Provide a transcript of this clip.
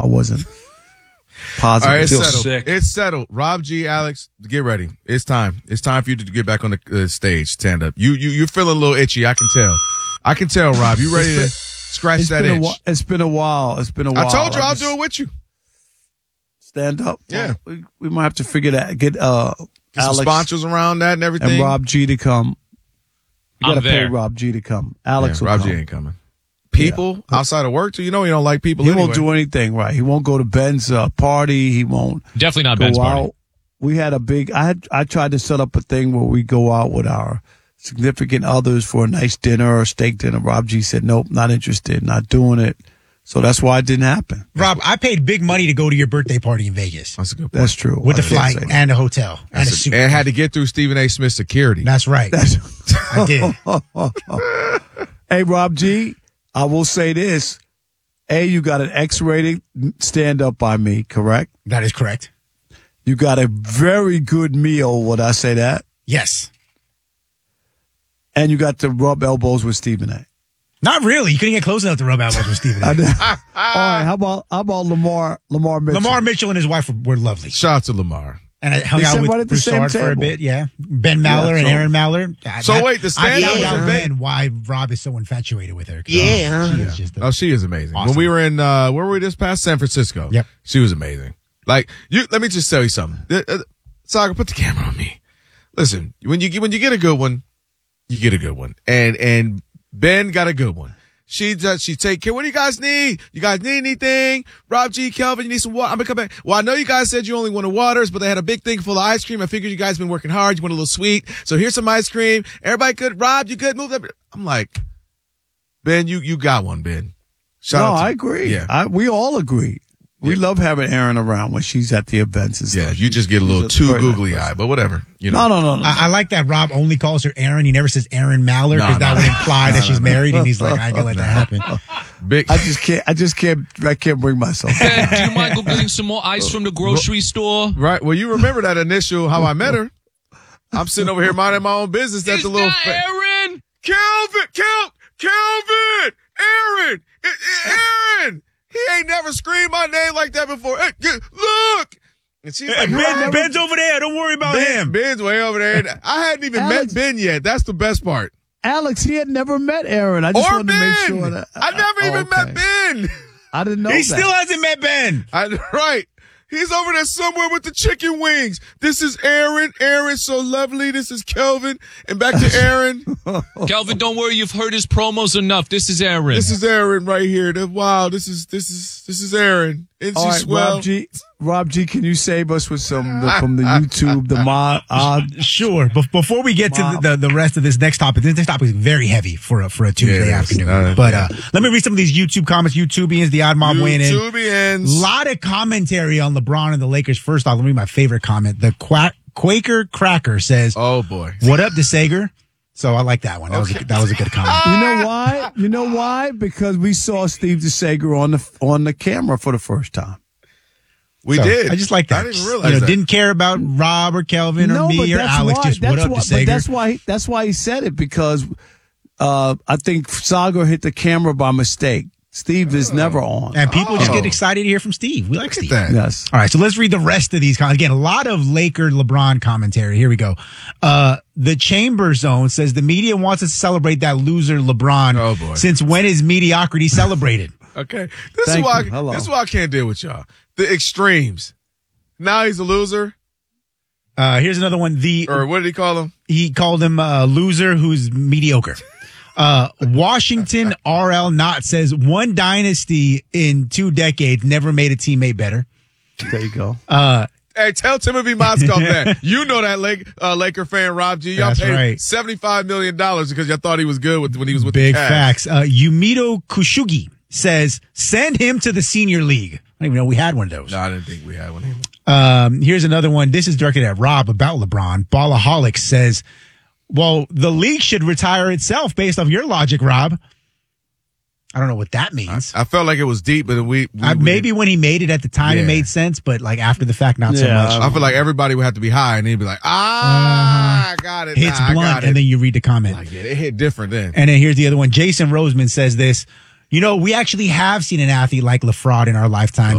wasn't positive. All right, it's Feel settled. sick. It's settled. Rob G, Alex, get ready. It's time. It's time for you to get back on the stage. Stand up. You're feeling a little itchy. I can tell. Rob. You ready to scratch that itch? It's been a while. I told you I'll do it with you. Stand up. Yeah. We might have to figure that. Get some Alex sponsors around that and everything. and Rob G to come. You gotta I'm there. pay Rob G to come. Alex will Rob come. G ain't coming. People outside of work too. You know he don't like people. He anyway. won't do anything right. He won't go to Ben's party. He won't Definitely not go Ben's out. party. We had a big. I tried to set up a thing where we go out with our significant others for a nice dinner or steak dinner. Rob G said, "Nope, not interested, not doing it." So that's why it didn't happen. Rob, I paid big money to go to your birthday party in Vegas That's a good point. That's true. with the I did flight say that. and the hotel and a suit. And had to get through Stephen A. Smith's security. That's right. I did. Hey, Rob G, I will say this. You got an X-rated stand-up by me, correct? That is correct. You got a very good meal, would I say that? Yes. And you got to rub elbows with Stephen A. Not really. You couldn't get close enough to rub elbows with Stephen A. All right, how about Lamar Mitchell? Lamar Mitchell and his wife were lovely. Shout out to Lamar. And I hung They out sat with right at the Broussard same for a table. bit, yeah. Ben Maller and so- Aaron Maller. So wait, the I stand-up found was out amazing. then why Rob is so infatuated with her. Yeah, She is just Oh, she is amazing. Awesome. When we were in, where were we just past? San Francisco. Yep. She was amazing. Like, let me just tell you something. Saga, put the camera on me. Listen, when you get a good one, you get a good one. And Ben got a good one. She take care. What do you guys need? You guys need anything? Rob G, Kelvin, you need some water? I'm gonna come back. Well, I know you guys said you only wanted waters, but they had a big thing full of ice cream. I figured you guys been working hard. You want a little sweet. So here's some ice cream. Everybody good? Rob, you good? Move that. I'm like, Ben, you got one, Ben. Shout out to I you. agree. Yeah. We all agree. We love having Aaron around when she's at the events and Yeah, stuff. you just get a little She's too very googly nice eyed, but whatever. You know. No. I like that Rob only calls her Aaron. He never says Aaron Maller because that would imply that she's married, and he's like, I ain't gonna let that happen. Big. I can't bring myself. Ben, do you mind go getting some more ice from the grocery store? Right. Well, you remember that initial how I met her. I'm sitting over here minding my own business. That's Is a little. that Aaron? Kelvin, Aaron, Aaron. He ain't never screamed my name like that before. Hey, look. And she's like, Ben's over there. Don't worry about him. Ben's way over there. I hadn't even Alex- met Ben yet. That's the best part. Alex, he had never met Aaron. I just Or wanted Ben. to make sure that I never even met Ben. I didn't know He that. still hasn't met Ben. Right. He's over there somewhere with the chicken wings. This is Aaron. Aaron's so lovely. This is Kelvin. And back to Aaron. Kelvin, don't worry. You've heard his promos enough. This is Aaron. This is Aaron right here. Wow. This is Aaron. Isn't All she right, swell? Rob G, can you save us with some from the YouTube, the mod? Sure. Before we get to the rest of this next topic is very heavy for a Tuesday Yeah, it is. afternoon. But let me read some of these YouTube comments. YouTubians, the odd mob weighing in. YouTubians. Lot of commentary on LeBron and the Lakers. First off, let me read my favorite comment. The Quaker Cracker says, Oh boy. "What up, DeSager?" So I like that one. That was a good comment. You know why? Because we saw Steve DeSager on the camera for the first time. We So, did. I just like that. I didn't realize that. Didn't care about Rob or Kelvin or me or Alex. Just what up, DeSager? But that's why he said it, because I think Saga hit the camera by mistake. Steve is never on. And people just get excited to hear from Steve. We like Steve. that. Yes. All right, so let's read the rest of these comments. Again, a lot of Laker LeBron commentary. Here we go. The Chamber Zone says the media wants us to celebrate that loser LeBron. Oh, boy. Since when is mediocrity celebrated? Okay. This is Thank why you. Hello. this is why I can't deal with y'all. The extremes. Now he's a loser. Here's another one. Or what did he call him? He called him a loser who's mediocre. Washington RL Knott says one dynasty in 2 decades never made a teammate better. There you go. Hey, tell Timothy Moskov that. You know that Laker fan, Rob G. Y'all That's paid right. $75 million because y'all thought he was good when he was with Big the Cavs. facts. Yumito Kushugi says send him to the senior league. I don't even know we had one of those. No, I didn't think we had one either. Here's another one. This is directed at Rob about LeBron. Ballaholic says, well, the league should retire itself based off your logic, Rob. I don't know what that means. I felt like it was deep, but we Maybe when he made it at the time, Yeah. it made sense, but like after the fact, not so Yeah. much. I feel like everybody would have to be high, and he'd be like, I got it. Hits Nah, I blunt, got it. and then you read the comment. Like, yeah, it hit different then. And then here's the other one. Jason Roseman says this. You know, we actually have seen an athlete like LaFraud in our lifetime.